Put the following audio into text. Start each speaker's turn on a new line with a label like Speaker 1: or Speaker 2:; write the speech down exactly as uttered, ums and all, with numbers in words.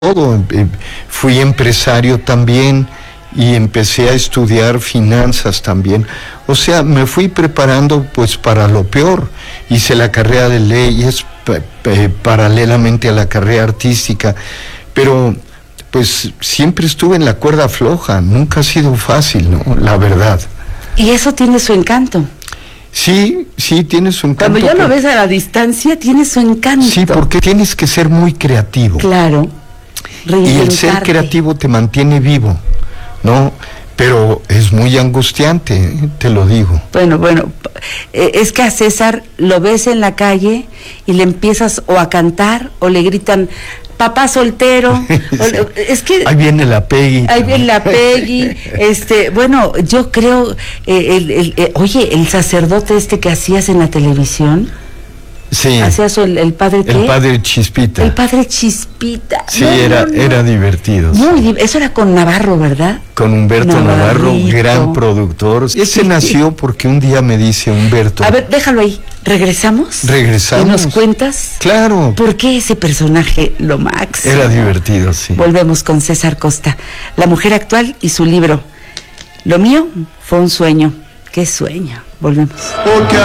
Speaker 1: todo. Fui empresario también y empecé a estudiar finanzas también. O sea, me fui preparando pues para lo peor. Hice la carrera de leyes paralelamente a la carrera artística, pero pues siempre estuve en la cuerda floja. Nunca ha sido fácil, ¿no? La verdad.
Speaker 2: Y eso tiene su encanto.
Speaker 1: Sí, sí, tiene su encanto.
Speaker 2: Cuando ya lo ves a la distancia, tiene su encanto.
Speaker 1: Sí, porque tienes que ser muy creativo.
Speaker 2: Claro.
Speaker 1: Y el ser creativo te mantiene vivo, ¿no? Pero es muy angustiante, ¿eh? Te lo digo.
Speaker 2: Bueno, bueno, es que a César lo ves en la calle y le empiezas o a cantar o le gritan papá soltero. Sí. O, es que
Speaker 1: ahí viene la Peggy.
Speaker 2: Ahí viene la Peggy. este, bueno, yo creo, eh, el, el, el, oye, el sacerdote este que hacías en la televisión.
Speaker 1: Sí.
Speaker 2: ¿Hacías el, el padre qué?
Speaker 1: El padre Chispita.
Speaker 2: El padre Chispita.
Speaker 1: Sí,
Speaker 2: no,
Speaker 1: era,
Speaker 2: no, no.
Speaker 1: era divertido.
Speaker 2: Muy, sí. Eso era con Navarro, ¿verdad?
Speaker 1: Con Humberto Navarro, gran productor. Ese sí. nació porque un día me dice Humberto.
Speaker 2: A ver, déjalo ahí. ¿Regresamos?
Speaker 1: Regresamos.
Speaker 2: ¿Y nos cuentas?
Speaker 1: Claro.
Speaker 2: ¿Por qué ese personaje lo máximo?
Speaker 1: Era divertido, sí.
Speaker 2: Volvemos con César Costa, la mujer actual y su libro. Lo mío fue un sueño. ¿Qué sueño? Volvemos.
Speaker 1: Okay.